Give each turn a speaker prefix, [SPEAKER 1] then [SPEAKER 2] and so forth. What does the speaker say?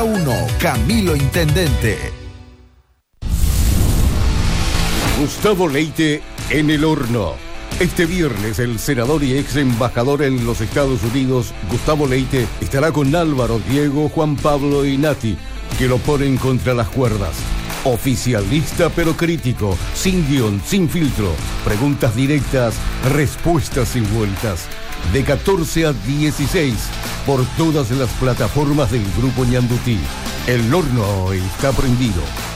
[SPEAKER 1] Zona 1, Camilo Intendente.
[SPEAKER 2] Gustavo Leite en el horno. Este viernes el senador y ex embajador en los Estados Unidos, Gustavo Leite, estará con Álvaro, Diego, Juan Pablo y Nati, que lo ponen contra las cuerdas. Oficialista pero crítico, sin guión, sin filtro, preguntas directas, respuestas sin vueltas. De 14 a 16, por todas las plataformas del Grupo Ñandutí. El horno está prendido.